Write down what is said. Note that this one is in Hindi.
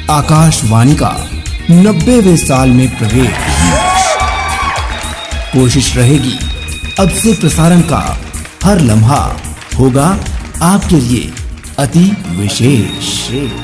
आकाशवाणी का 90वें साल में प्रवेश। कोशिश रहेगी अब से प्रसारण का हर लम्हा होगा आपके लिए अति विशेष।